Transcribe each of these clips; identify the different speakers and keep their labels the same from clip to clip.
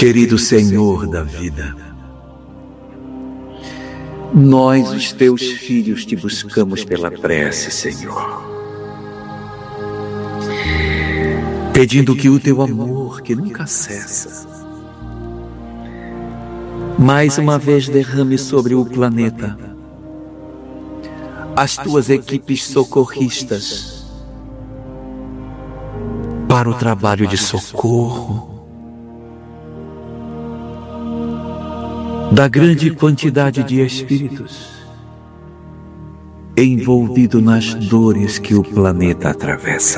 Speaker 1: Querido Senhor da vida, nós, os teus filhos, te buscamos pela prece, Senhor, pedindo que o teu amor, que nunca cessa, mais uma vez derrame sobre o planeta as tuas equipes socorristas para o trabalho de socorro da grande quantidade de espíritos envolvidos nas dores que o planeta atravessa.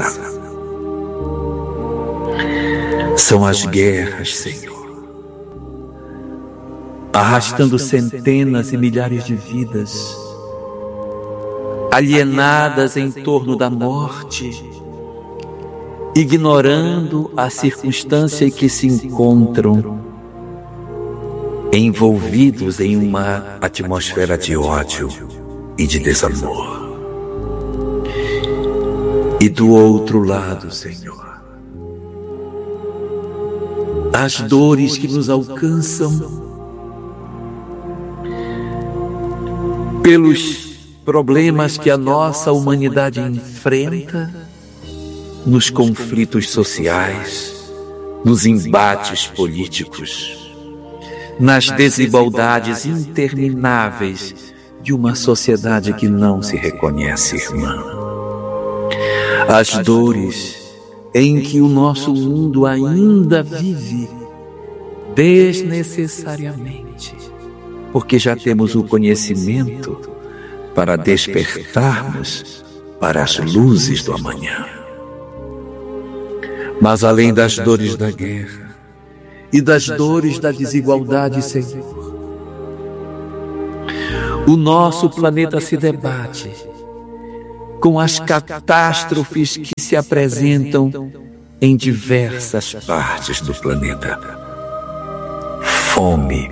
Speaker 1: São as guerras, Senhor, arrastando centenas e milhares de vidas, alienadas em torno da morte, ignorando a circunstância em que se encontram, envolvidos em uma atmosfera de ódio e de desamor. E do outro lado, Senhor, as dores que nos alcançam pelos problemas que a nossa humanidade enfrenta nos conflitos sociais, nos embates políticos, nas desigualdades intermináveis de uma sociedade que não se reconhece irmã. As dores em que o nosso mundo ainda vive desnecessariamente, porque já temos o conhecimento para despertarmos para as luzes do amanhã. Mas além das dores da guerra e das dores da desigualdade, Senhor, o nosso planeta se debate com as catástrofes que se apresentam em diversas partes do planeta. Fome,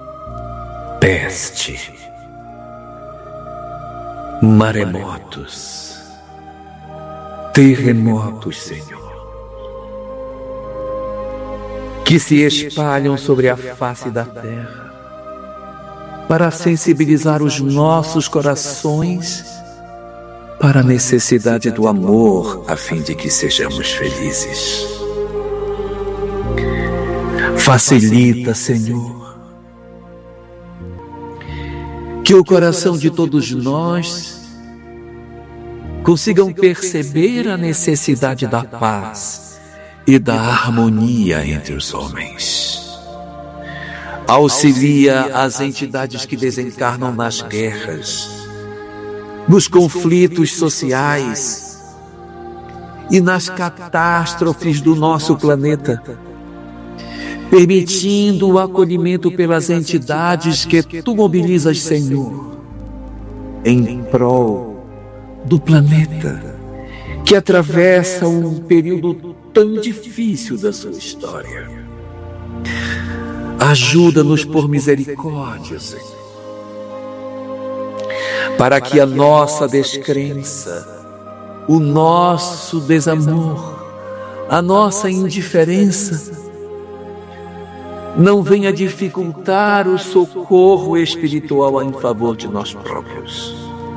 Speaker 1: peste, maremotos, terremotos, Senhor, que se espalham sobre a face da terra para sensibilizar os nossos corações para a necessidade do amor, a fim de que sejamos felizes. Facilita, Senhor, que o coração de todos nós consigam perceber a necessidade da paz e da harmonia entre os homens. Auxilia as entidades que desencarnam nas guerras, nos conflitos sociais e nas catástrofes do nosso planeta, permitindo o acolhimento pelas entidades que tu mobilizas, Senhor, em prol do planeta que atravessa um período tão difícil da sua história. Ajuda-nos por misericórdia, Senhor, para que a nossa descrença, o nosso desamor, a nossa indiferença não venha dificultar o socorro espiritual em favor de nós próprios.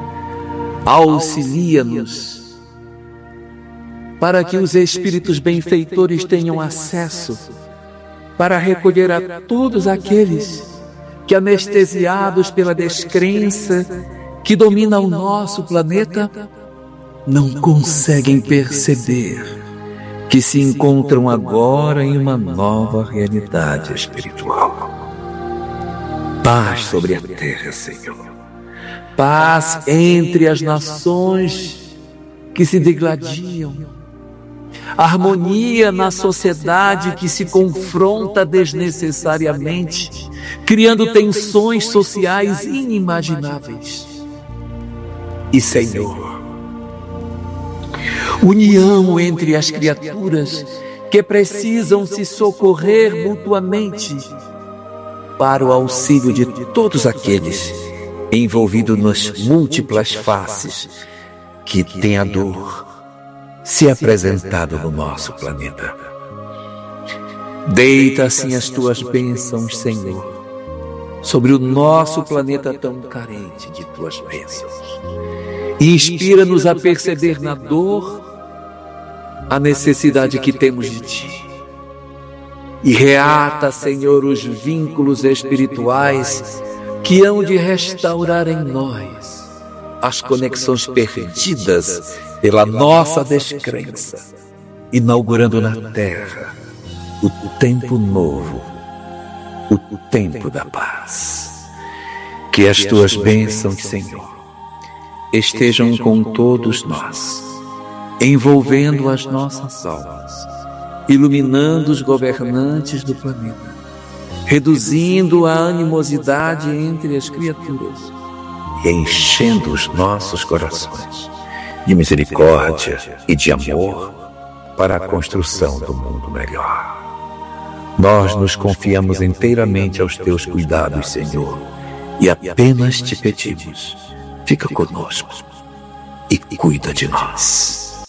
Speaker 1: Auxilia-nos para que os espíritos benfeitores tenham acesso para recolher a todos aqueles que, anestesiados pela descrença que domina o nosso planeta, não conseguem perceber que se encontram agora em uma nova realidade espiritual. Paz sobre a terra, Senhor. Paz entre as nações que se degladiam. Harmonia na sociedade que se confronta desnecessariamente, criando tensões sociais inimagináveis. E, Senhor, união entre as criaturas que precisam se socorrer mutuamente para o auxílio de todos aqueles envolvidos nas múltiplas faces que têm a dor se apresentado no nosso planeta. Deita assim as tuas bênçãos, Senhor, sobre o nosso planeta tão carente de tuas bênçãos. E inspira-nos a perceber na dor a necessidade que temos de Ti. E reata, Senhor, os vínculos espirituais que hão de restaurar em nós as conexões perdidas pela nossa descrença, inaugurando na terra o tempo novo, o tempo da paz. Que as tuas bênçãos, Senhor, estejam com todos nós, envolvendo as nossas almas, iluminando os governantes do planeta, reduzindo a animosidade entre as criaturas e enchendo os nossos corações de misericórdia e de amor para a construção do mundo melhor. Nós nos confiamos inteiramente aos teus cuidados, Senhor, e apenas te pedimos, fica conosco e cuida de nós.